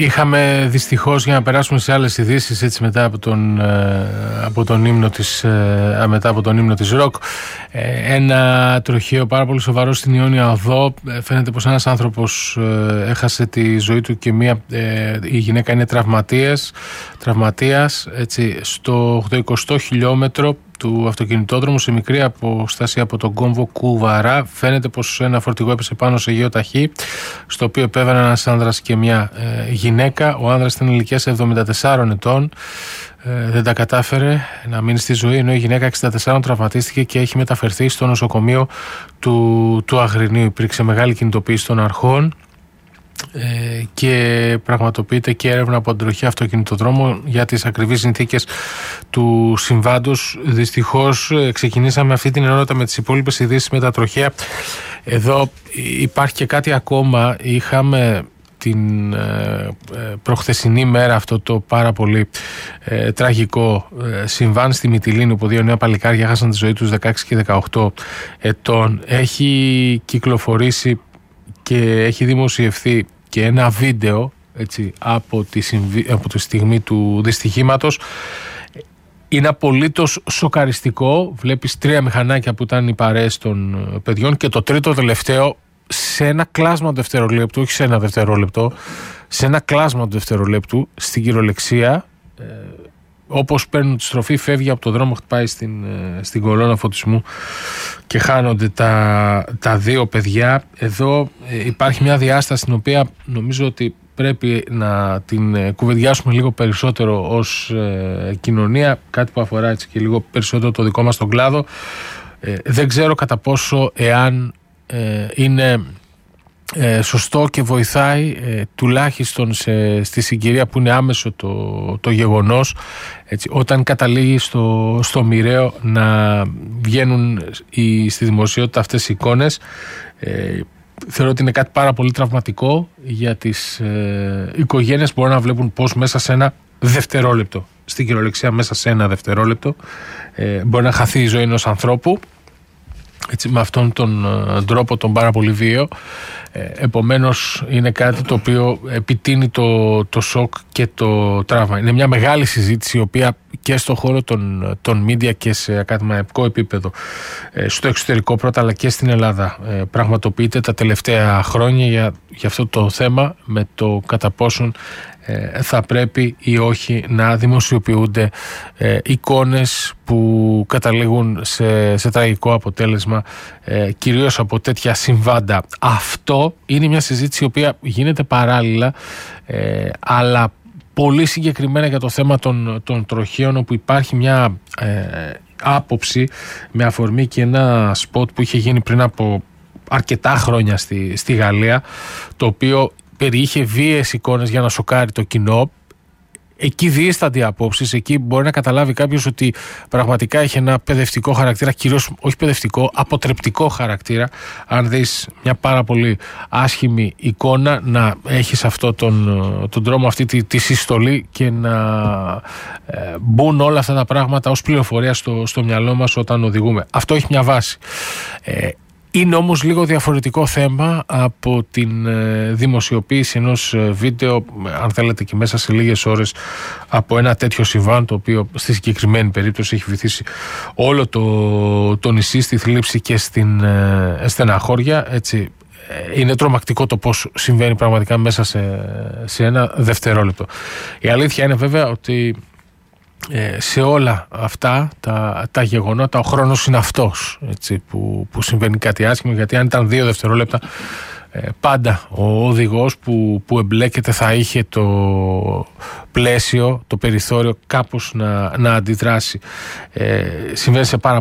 Είχαμε δυστυχώς, για να περάσουμε σε άλλες ειδήσεις, έτσι μετά από τον ύμνο της ροκ, ένα τροχαίο πάρα πολύ σοβαρό στην Ιόνια Οδό. Φαίνεται πως ένας άνθρωπος έχασε τη ζωή του και η γυναίκα είναι τραυματίας, έτσι, στο 80 χιλιόμετρο του αυτοκινητόδρομου, σε μικρή αποστάση από τον κόμβο Κουβαρά. Φαίνεται πως ένα φορτηγό έπεσε πάνω σε γεωταχή, στο οποίο επέβαινε ένας άνδρας και μια γυναίκα. Ο άνδρας ήταν ηλικίας 74 ετών, δεν τα κατάφερε να μείνει στη ζωή, ενώ η γυναίκα 64 τραυματίστηκε και έχει μεταφερθεί στο νοσοκομείο του Αγρινίου. Υπήρξε μεγάλη κινητοποίηση των αρχών και πραγματοποιείται και έρευνα από την τροχαία αυτοκινητοδρόμου για τις ακριβείς συνθήκες του συμβάντος. Δυστυχώς ξεκινήσαμε αυτή την ενότητα με τις υπόλοιπες ειδήσεις με τα τροχαία. Εδώ υπάρχει και κάτι ακόμα. Είχαμε την προχθεσινή μέρα αυτό το πάρα πολύ τραγικό συμβάν στη Μυτιλήνη, που δύο νέα παλικάρια έχασαν τη ζωή τους, 16 και 18 ετών. Έχει κυκλοφορήσει και έχει δημοσιευθεί και ένα βίντεο, έτσι, από τη στιγμή του δυστυχήματος. Είναι απολύτως σοκαριστικό. Βλέπεις τρία μηχανάκια που ήταν οι παρέες των παιδιών και το τρίτο τελευταίο σε ένα κλάσμα του δευτερολέπτου, όχι σε ένα δευτερόλεπτο, σε ένα κλάσμα του δευτερολέπτου, στην κυριολεξία, όπως παίρνουν τη στροφή, φεύγει από το δρόμο, χτυπάει στην κολόνα φωτισμού και χάνονται τα δύο παιδιά. Εδώ υπάρχει μια διάσταση την οποία νομίζω ότι πρέπει να την κουβεντιάσουμε λίγο περισσότερο ως κοινωνία, κάτι που αφορά έτσι και λίγο περισσότερο το δικό μας τον κλάδο. Δεν ξέρω κατά πόσο, εάν είναι σωστό και βοηθάει τουλάχιστον στη συγκυρία που είναι άμεσο το γεγονός, έτσι, όταν καταλήγει στο μοιραίο, να βγαίνουν στη δημοσιότητα αυτές οι εικόνες. Θεωρώ ότι είναι κάτι πάρα πολύ τραυματικό για τις οικογένειες που μπορούν να βλέπουν πως μέσα σε ένα δευτερόλεπτο, στην κυριολεξία μέσα σε ένα δευτερόλεπτο, μπορεί να χαθεί η ζωή ενός ανθρώπου, έτσι, με αυτόν τον τρόπο τον πάρα πολύ βίαιο. Επομένως είναι κάτι το οποίο επιτείνει το σοκ και το τραύμα. Είναι μια μεγάλη συζήτηση, η οποία και στον χώρο των media και σε ακαδημαϊκό επίπεδο, στο εξωτερικό πρώτα, αλλά και στην Ελλάδα, πραγματοποιείται τα τελευταία χρόνια για αυτό το θέμα, με το κατά πόσον θα πρέπει ή όχι να δημοσιοποιούνται εικόνες που καταλήγουν σε τραγικό αποτέλεσμα, κυρίως από τέτοια συμβάντα. Αυτό είναι μια συζήτηση η οποία γίνεται παράλληλα, αλλά πολύ συγκεκριμένα για το θέμα των τροχαίων, όπου υπάρχει μια άποψη με αφορμή και ένα σποτ που είχε γίνει πριν από αρκετά χρόνια στη Γαλλία, το οποίο περιείχε βίαιες εικόνες για να σοκάρει το κοινό. Εκεί διήστανται απόψεις, εκεί μπορεί να καταλάβει κάποιος ότι πραγματικά έχει ένα παιδευτικό χαρακτήρα, κυρίως όχι παιδευτικό, αποτρεπτικό χαρακτήρα. Αν δεις μια πάρα πολύ άσχημη εικόνα, να έχεις αυτό τον τρόμο, αυτή τη συστολή, και να μπουν όλα αυτά τα πράγματα ως πληροφορία στο μυαλό μας όταν οδηγούμε. Αυτό έχει μια βάση. Είναι όμως λίγο διαφορετικό θέμα από την δημοσιοποίηση ενός βίντεο, αν θέλετε και μέσα σε λίγες ώρες, από ένα τέτοιο συμβάν, το οποίο στη συγκεκριμένη περίπτωση έχει βυθίσει όλο το νησί στη θλίψη και στην στεναχώρια, έτσι. Είναι τρομακτικό το πώς συμβαίνει πραγματικά μέσα σε ένα δευτερόλεπτο. Η αλήθεια είναι βέβαια ότι σε όλα αυτά τα γεγονότα ο χρόνος είναι αυτός, έτσι, που συμβαίνει κάτι άσχημο, γιατί αν ήταν 2 δευτερόλεπτα, πάντα ο οδηγός που εμπλέκεται θα είχε το πλαίσιο, το περιθώριο κάπως να αντιδράσει. Συμβαίνει σε πάρα